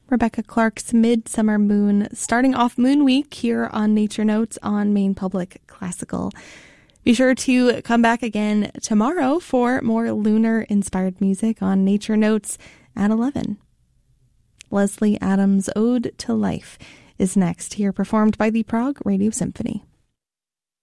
Rebecca Clark's Midsummer Moon, starting off Moon Week here on Nature Notes on Maine Public Classical. Be sure to come back again tomorrow for more lunar-inspired music on Nature Notes at 11. Leslie Adams' Ode to Life is next, here performed by the Prague Radio Symphony.